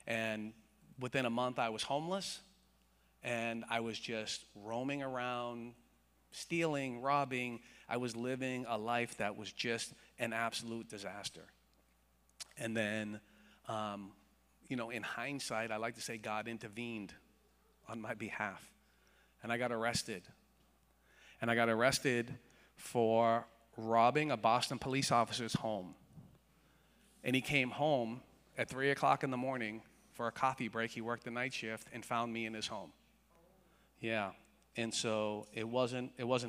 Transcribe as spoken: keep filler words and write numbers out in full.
And within a month, I was homeless, and I was just roaming around, stealing, robbing. I was living a life that was just an absolute disaster. And then, um, you know, in hindsight, I like to say God intervened on my behalf. And I got arrested. And I got arrested for robbing a Boston police officer's home. And he came home at three o'clock in the morning for a coffee break. He worked the night shift and found me in his home. Yeah. And so it wasn't, it wasn't